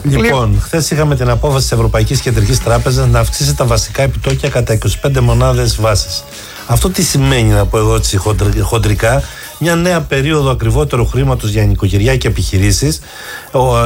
Λοιπόν, χθες είχαμε την απόφαση της Ευρωπαϊκής Κεντρικής Τράπεζας να αυξήσει τα βασικά επιτόκια κατά 25 μονάδες βάσης. Αυτό τι σημαίνει, να πω εγώ έτσι χοντρικά? Μια νέα περίοδο ακριβότερου χρήματος για νοικοκυριά και επιχειρήσεις.